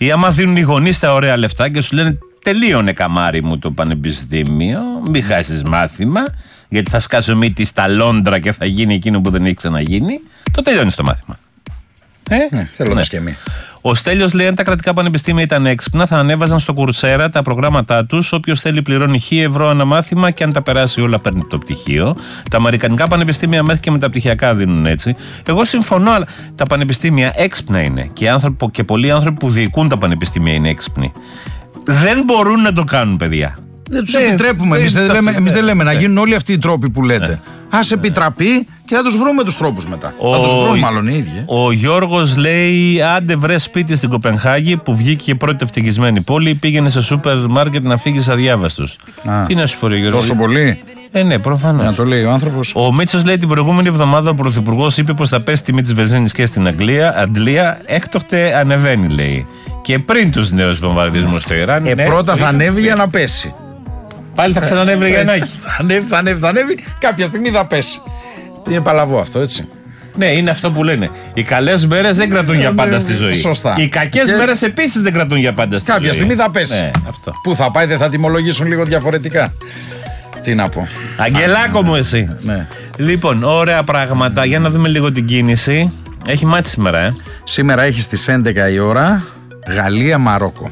Ή άμα δίνουν οι γονείς τα ωραία λεφτά και σου λένε τελείωνε καμάρι μου το πανεπιστήμιο, μην χάσεις μάθημα, γιατί θα σκάσω μύτη στα Λόντρα και θα γίνει εκείνο που δεν έχει ξαναγίνει, το τελειώνεις το μάθημα. Θέλω να σκεμεί. Ο Στέλιος λέει: αν τα κρατικά πανεπιστήμια ήταν έξυπνα, θα ανέβαζαν στο Κουρσέρα τα προγράμματά τους. Όποιος θέλει πληρώνει 1.000 ευρώ ανά μάθημα και αν τα περάσει όλα παίρνει το πτυχίο. Τα αμερικανικά πανεπιστήμια μέχρι και μεταπτυχιακά δίνουν έτσι. Εγώ συμφωνώ, αλλά τα πανεπιστήμια έξυπνα είναι. Και πολλοί άνθρωποι που διοικούν τα πανεπιστήμια είναι έξυπνοι. Δεν μπορούν να το κάνουν, παιδιά. Δεν τους επιτρέπουμε. Εμείς δεν λέμε να γίνουν όλοι αυτοί οι τρόποι που λέτε. Ας επιτραπεί και θα τους βρούμε τους τρόπους μετά. Θα τους βρούμε μάλλον οι ίδιοι. Ο Γιώργος λέει: άντε βρε σπίτι στην Κοπενχάγη που βγήκε η πρώτη ευτυχισμένη πόλη, πήγαινε σε σούπερ μάρκετ να φύγεις αδιάβαστος. Τι να σου πω, Γιώργο. Τόσο πολύ. Ναι, προφανώς. Να το λέει ο άνθρωπος. Ο Μίτσος λέει: την προηγούμενη εβδομάδα ο Πρωθυπουργός είπε πως θα πέσει τιμή της βενζίνης και στην Αγγλία. Έκτοτε ανεβαίνει, λέει. Και πριν τους νέους βομβαρδισμούς στο Ιράν. Πρώτα θα ανέβει για να πέσει. Πάλι θα ξανανέβει Γιαννάκη. Θα ανέβει, κάποια στιγμή θα πέσει. Είναι παλαβό αυτό, έτσι. Ναι, είναι αυτό που λένε. Οι καλές μέρες δεν κρατούν για πάντα στη ζωή. Σωστά. Οι κακές μέρες επίσης δεν κρατούν για πάντα στη ζωή. Κάποια στιγμή θα πέσει. Ναι, αυτό. Πού θα πάει, δεν θα τιμολογήσουν λίγο διαφορετικά. Τι να πω. Αγγελάκο μου, εσύ. Ναι. Λοιπόν, ωραία πράγματα. Για να δούμε λίγο την κίνηση. Έχει μάτι σήμερα, Σήμερα έχει στις 11 η ώρα Γαλλία-Μαρόκο.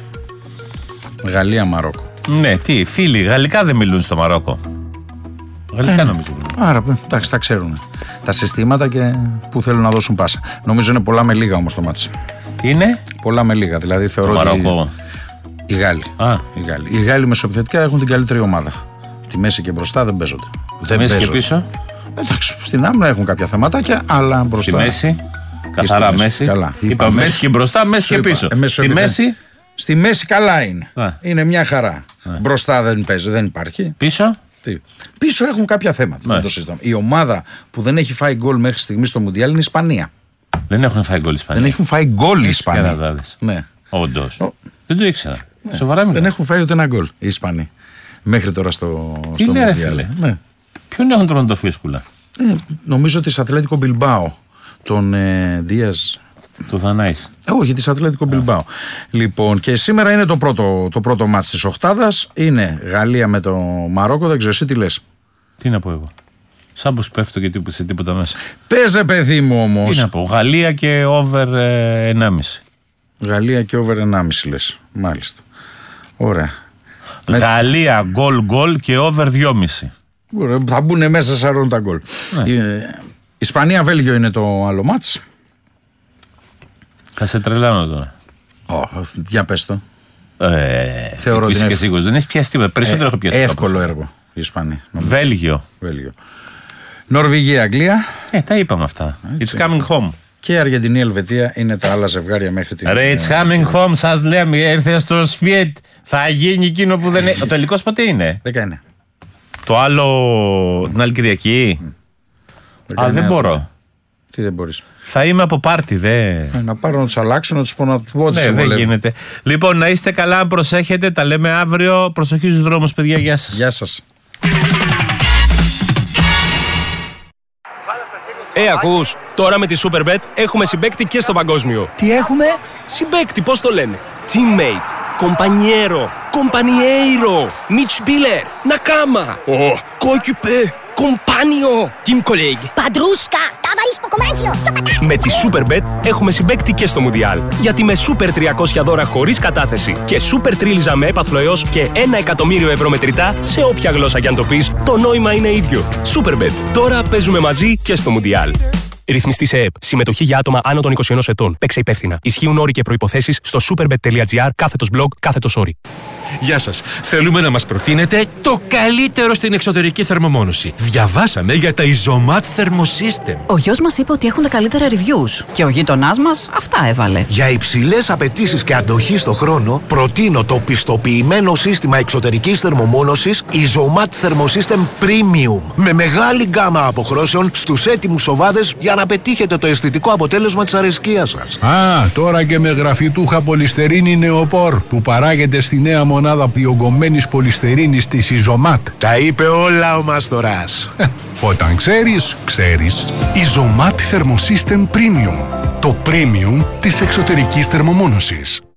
Γαλλία-Μαρόκο. Ναι, τι, φίλοι, γαλλικά δεν μιλούν στο Μαρόκο. Γαλλικά νομίζω. Άρα, εντάξει, τα ξέρουν. Τα συστήματα και που θέλουν να δώσουν πάσα. Νομίζω είναι πολλά με λίγα όμως το μάτς. Είναι? Πολλά με λίγα. Δηλαδή θεωρώ το Μαρόκο. Οι Γάλλοι. Οι Γάλλοι μεσοεπιθετικά έχουν την καλύτερη ομάδα. Τη μέση και μπροστά δεν παίζονται. Στη μέση και πίσω. Εντάξει, στην άμυνα έχουν κάποια θεματάκια, αλλά μπροστά. Στη μέση. Καθαρά μέση. Καλά. Είπα μέση και μπροστά, μέση και πίσω. Στη μέση. Στη μέση καλά είναι. Είναι μια χαρά. Μπροστά δεν παίζει, δεν υπάρχει. Πίσω. Πίσω έχουν κάποια θέματα. Η ομάδα που δεν έχει φάει γκολ μέχρι στιγμή στο Μουντιάλ είναι η Ισπανία. Δεν έχουν φάει γκολ η Ισπανία. Δεν έχουν φάει γκολ η Ισπανία. Ναι. Όντως. Δεν το ήξερα. Σοβαρά μιλάω. Δεν έχουν φάει ούτε ένα γκολ οι Ισπανοί. Μέχρι τώρα στο Μουντιάλ. Ποιον έχουν τον Φίσκουλα? Νομίζω της Ατλέτικο Μπιλμπάο. Τον Δίας. Το Δανάης. Όχι, της Ατλέτικο Μπιλμπάο. Λοιπόν, και σήμερα είναι το πρώτο μάτς της οκτάδας. Είναι Γαλλία με το Μαρόκο. Δεν ξέρω, εσύ τι λες? Τι να πω εγώ. Σαν πως πέφτω και σε τίποτα μέσα. Παίζε, παιδί μου, όμως. Τι να πω. Γαλλία και over 1,5. Γαλλία και over 1,5 λες. Μάλιστα. Ωραία. Γαλλία γκολ και over 2,5. Θα μπουν μέσα 40 γκολ. Ισπανία-Βέλγιο είναι το άλλο μάτς. Θα σε τρελάνω τώρα. Για πες το. Θεωρώ ότι είναι σίγουρος. Δεν έχει πιάσει τίποτα. Περισσότερο έχω πιάσει. Εύκολο έργο η Ισπανία. Βέλγιο. Νορβηγία-Αγγλία. Τα είπαμε αυτά. It's coming home. Και Αργεντινή-Ελβετία είναι τα άλλα ζευγάρια μέχρι την. Ρε, it's coming home, σας λέμε. Έρθε στο σπίτι. Θα γίνει εκείνο που δεν είναι. Ο τελικός πότε είναι? 19. Το άλλο. Την άλλη Κυριακή. Δεν μπορώ. Τι δεν μπορείς? Θα είμαι από πάρτι, να πάρω να τους αλλάξω, να τους πω να του πω. Ναι, δεν γίνεται. Λοιπόν, να είστε καλά, προσέχετε. Τα λέμε αύριο. Προσοχή στους δρόμους, παιδιά. Γεια σας. Γεια σας. Ακούς, τώρα με τη Superbet έχουμε συμπαίκτη και στο παγκόσμιο. Τι έχουμε? Συμπαίκτη, πώς το λένε? Teammate, compañero, compañeiro, Mitspieler, Nakama, coéquipier, compagno, team colleague. Παντρούσκα, ταβαρίς ποκομάνσιο, τσοκατά. Με τη Superbet έχουμε συμπαίκτη και στο Μουντιάλ. Γιατί με Super 300 δώρα χωρίς κατάθεση και Super Τρίλιζα με έπαθλο έως και 1 εκατομμύριο ευρώ μετρητά σε όποια γλώσσα κι αν το πεις, το νόημα είναι ίδιο. Superbet. Τώρα παίζουμε μαζί και στο Μουντιάλ. Ρυθμιστή σε ΕΕΠ. Συμμετοχή για άτομα άνω των 21 ετών. Παίξε υπεύθυνα. Ισχύουν όροι και προϋποθέσεις στο superbet.gr/blog/sorry. Γεια σας. Θέλουμε να μας προτείνετε το καλύτερο στην εξωτερική θερμομόνωση. Διαβάσαμε για τα Isomat Thermosystem. Ο γιος μας είπε ότι έχουν τα καλύτερα reviews και ο γείτονάς μας αυτά έβαλε. Για υψηλές απαιτήσεις και αντοχή στο χρόνο, προτείνω το πιστοποιημένο σύστημα εξωτερικής θερμομόνωσης Isomat Thermosystem Premium. Με μεγάλη γκάμα αποχρώσεων στους έτοιμους σοβάδες για να πετύχετε το αισθητικό αποτέλεσμα της αρεσκίας σας. Τώρα και με γραφιτούχα πολυστερίνη νεοπόρ που παράγεται στη νέα μονάδα διογκωμένης πολυστερίνης της Isomat. Τα είπε όλα ο Μάστορας. Όταν ξέρεις, ξέρεις. Isomat Thermosystem Premium. Το premium της εξωτερικής θερμομόνωσης.